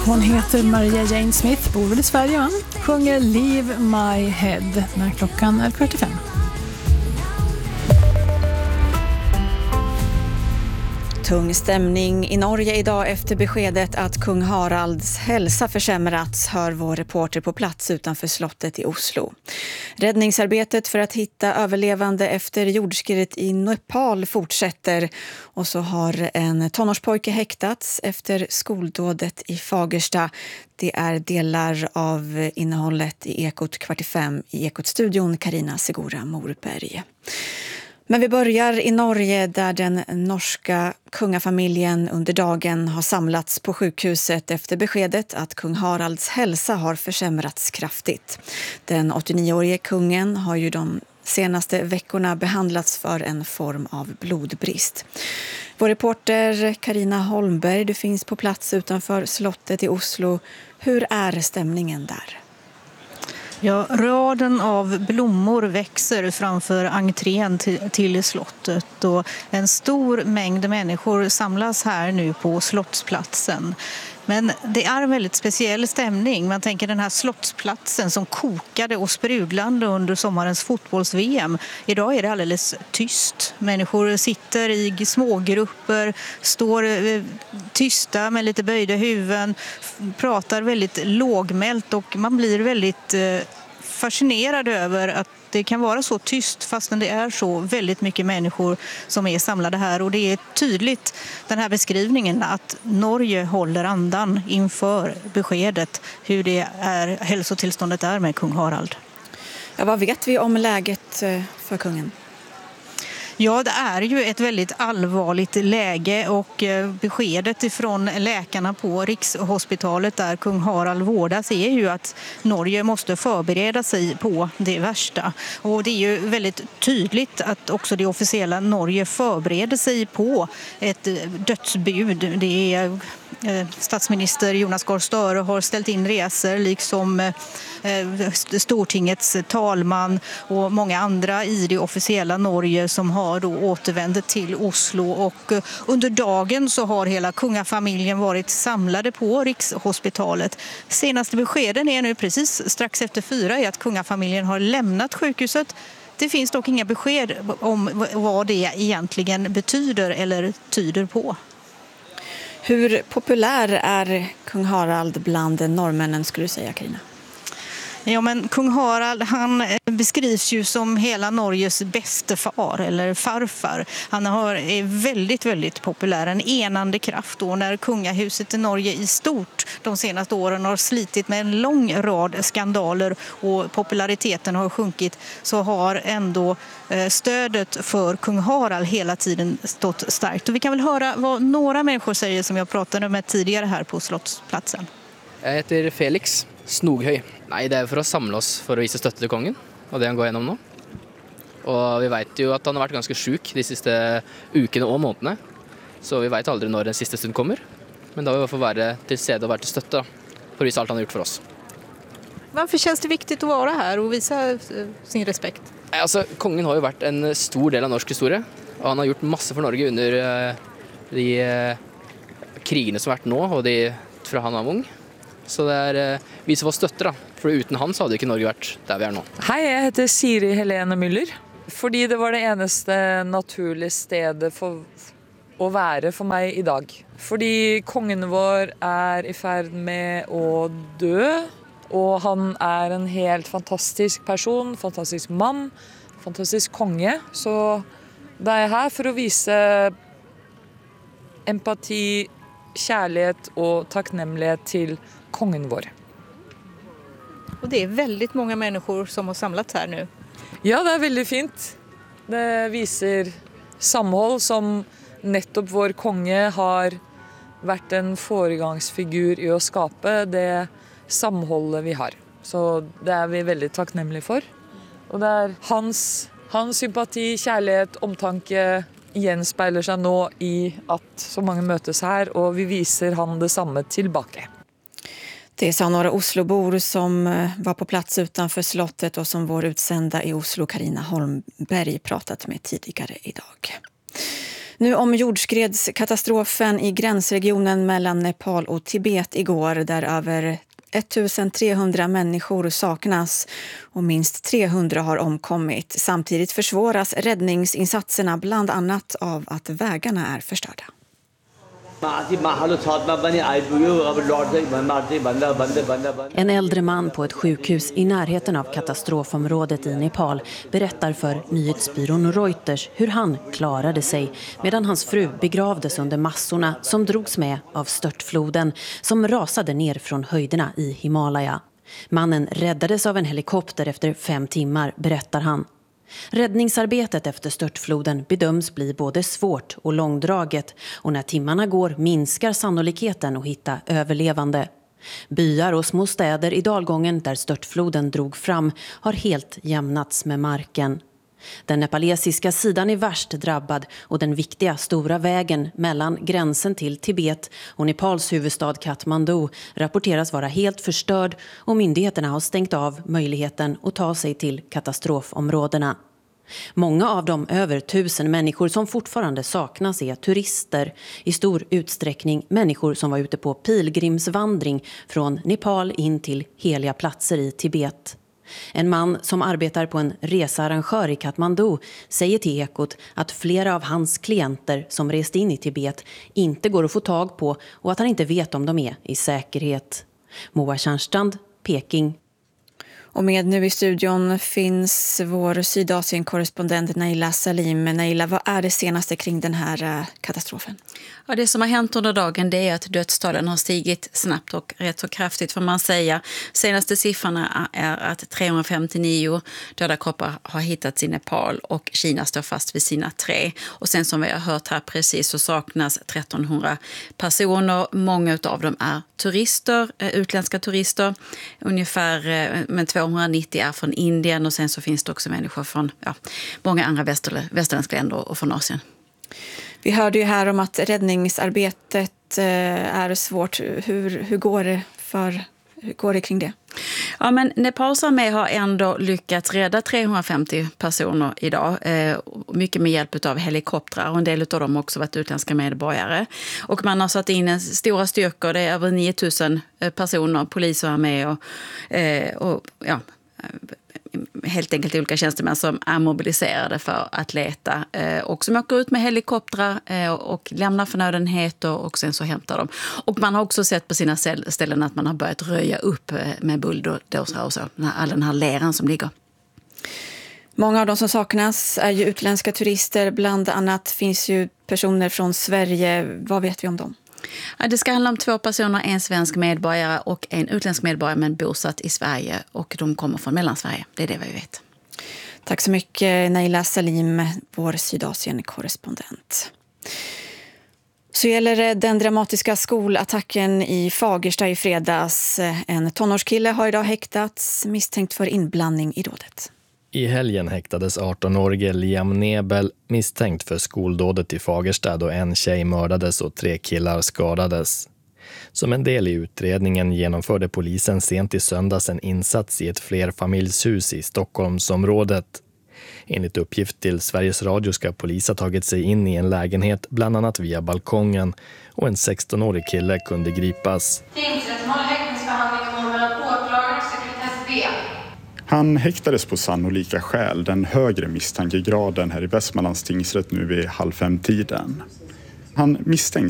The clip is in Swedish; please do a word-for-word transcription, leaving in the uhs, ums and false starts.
Hon heter Maria Jane Smith, bor i Sverige, va? Sjunger Leave My Head när klockan är kvart i fem. Tung stämning i Norge idag efter beskedet att kung Haralds hälsa försämrats, hör vår reporter på plats utanför slottet i Oslo. Räddningsarbetet för att hitta överlevande efter jordskredet i Nepal fortsätter, och så har en tonårspojke häktats efter skoldådet i Fagersta. Det är delar av innehållet i Ekot kvart i fem i Ekot-studion, Carina Segura Morberg. Men vi börjar i Norge där den norska kungafamiljen under dagen har samlats på sjukhuset efter beskedet att kung Haralds hälsa har försämrats kraftigt. Den åttionioårige kungen har ju de senaste veckorna behandlats för en form av blodbrist. Vår reporter Carina Holmberg, du finns på plats utanför slottet i Oslo. Hur är stämningen där? Ja, raden av blommor växer framför entrén till, till slottet, och en stor mängd människor samlas här nu på slottsplatsen. Men det är en väldigt speciell stämning. Man tänker den här slottsplatsen som kokade och sprudlande under sommarens fotbolls-V M. Idag är det alldeles tyst. Människor sitter i smågrupper, står tysta med lite böjda huvuden, pratar väldigt lågmält, och man blir väldigt fascinerad över att det kan vara så tyst fastän det är så väldigt mycket människor som är samlade här. Och det är tydligt, den här beskrivningen, att Norge håller andan inför beskedet hur det är, hälsotillståndet är med kung Harald. Ja, vad vet vi om läget för kungen? Ja, det är ju ett väldigt allvarligt läge, och beskedet ifrån läkarna på Rikshospitalet där kung Harald vårdas är ju att Norge måste förbereda sig på det värsta. Och det är ju väldigt tydligt att också det officiella Norge förbereder sig på ett dödsbud. Det är statsminister Jonas Gahr Støre har ställt in resor, liksom Stortingets talman och många andra i det officiella Norge som har då återvänt till Oslo. Och under dagen så har hela kungafamiljen varit samlade på Rikshospitalet. Senaste beskeden är nu precis strax efter fyra är att kungafamiljen har lämnat sjukhuset. Det finns dock inga besked om vad det egentligen betyder eller tyder på. Hur populär är kung Harald bland norrmännen, skulle du säga, Carina? Ja, men kung Harald, han beskrivs ju som hela Norges bäste far eller farfar. Han har, är väldigt, väldigt populär, en enande kraft. Och när kungahuset i Norge i stort de senaste åren har slitit med en lång rad skandaler och populariteten har sjunkit, så har ändå stödet för kung Harald hela tiden stått starkt. Och vi kan väl höra vad några människor säger som jag pratade med tidigare här på Slottsplatsen. Jag heter Felix Snoghøy. Nej, det är för att samla oss för att visa stötte till kongen, och det han går igenom nu. Och vi vet ju att han har varit ganska sjuk de sista ukerna och månaderna. Så vi vet aldrig när den sista stund kommer. Men då har vi får vara till stede och vara till stötte för att visa allt han har gjort för oss. Varför känns det viktigt att vara här och visa sin respekt? Alltså, kongen har ju varit en stor del av norsk historia, och han har gjort masse för Norge under uh, de uh, krigene som har varit nu, och det fra han var ung. Så det är uh, vi som får stötte da, for uten han så hade ikke Norge vært der vi er nå. Hej, jag heter Siri Helene Müller. Fordi det var det eneste naturliga stedet for å være for meg i dag. Fordi kongen vår er i ferd med å dø, og han er en helt fantastisk person, fantastisk mann, fantastisk konge. Så da er jeg her for å vise empati, kärlighet och tacknämlighet till kongen vår. Och det är väldigt många människor som har samlats här nu. Ja, det är väldigt fint. Det visar samhold som nettopp vår konge har varit en föregångsfigur i att skapa det samhållet vi har. Så det är vi väldigt tacknämliga för. Och det är hans, hans sympati, kärlighet, omtanke gjenspeiler sig nå i att så många mötes här, och vi visar han detsamma tillbaka. Det sa några Oslobor som var på plats utanför slottet och som vår utsända i Oslo, Carina Holmberg, pratat med tidigare idag. Nu om jordskredskatastrofen i gränsregionen mellan Nepal och Tibet igår, där över ettusentrehundra människor saknas och minst trehundra har omkommit. Samtidigt försvåras räddningsinsatserna bland annat av att vägarna är förstörda. En äldre man på ett sjukhus i närheten av katastrofområdet i Nepal berättar för nyhetsbyrån Reuters hur han klarade sig medan hans fru begravdes under massorna som drogs med av störtfloden som rasade ner från höjderna i Himalaya. Mannen räddades av en helikopter efter fem timmar, berättar han. Räddningsarbetet efter störtfloden bedöms bli både svårt och långdraget och när timmarna går minskar sannolikheten att hitta överlevande. Byar och små städer i dalgången där störtfloden drog fram har helt jämnats med marken. Den nepalesiska sidan är värst drabbad och den viktiga stora vägen mellan gränsen till Tibet och Nepals huvudstad Kathmandu rapporteras vara helt förstörd och myndigheterna har stängt av möjligheten att ta sig till katastrofområdena. Många av de över tusen människor som fortfarande saknas är turister, i stor utsträckning människor som var ute på pilgrimsvandring från Nepal in till heliga platser i Tibet. En man som arbetar på en researrangör i Kathmandu säger till Ekot att flera av hans klienter som rest in i Tibet inte går att få tag på och att han inte vet om de är i säkerhet. Moa Tjärnstrand, Peking. Och med nu i studion finns vår Sydasien-korrespondent Naila Salim. Naila, vad är det senaste kring den här katastrofen? Ja, det som har hänt under dagen det är att dödstalen har stigit snabbt och rätt så kraftigt, får man säga. Senaste siffrorna är att trehundrafemtionio döda kroppar har hittats i Nepal och Kina står fast vid sina tre. Och sen som vi har hört här precis så saknas trettonhundra personer. Många av dem är turister, utländska turister. Ungefär men tvåhundranittio är från Indien och sen så finns det också människor från ja, många andra väster, västerländska länder och från Asien. Vi hörde ju här om att räddningsarbetet är svårt. Hur, hur, går det för, hur går det kring det? Ja, men Nepals armé har ändå lyckats rädda trehundrafemtio personer idag. Eh, mycket med hjälp av helikoptrar och en del av dem också varit utländska medborgare. Och man har satt in en stora styrkor, det är över nio tusen personer, polis och armé och, eh, och ja... helt enkelt olika tjänstemän som är mobiliserade för att leta eh, och som åker ut med helikoptrar eh, och lämnar förnödenheter och sen så hämtar de. Och man har också sett på sina ställen att man har börjat röja upp eh, med bulldozrar och så, all den här leran som ligger. Många av de som saknas är ju utländska turister, bland annat finns ju personer från Sverige. Vad vet vi om dem? Ja, det ska handla om två personer, en svensk medborgare och en utländsk medborgare men bosatt i Sverige och de kommer från Mellansverige. Det är det vi vet. Tack så mycket Naila Salim, vår Sydasien-korrespondent. Så gäller det den dramatiska skolattacken i Fagersta i fredags. En tonårskille har idag häktats misstänkt för inblandning i dådet. I helgen häktades arton-årige Liam Nebel misstänkt för skoldådet i Fagersta då en tjej mördades och tre killar skadades. Som en del i utredningen genomförde polisen sent i söndags en insats i ett flerfamiljshus i Stockholmsområdet. Enligt uppgift till Sveriges Radio ska polis ha tagit sig in i en lägenhet bland annat via balkongen och en sexton-årig kille kunde gripas. Tingsrätten håller häktningsförhandling mellan åklagare och sekretess B. Han häktades på sannolika skäl, den högre misstankegraden här i Västmanlands tingsrätt nu vid halv fem tiden. Han misstänks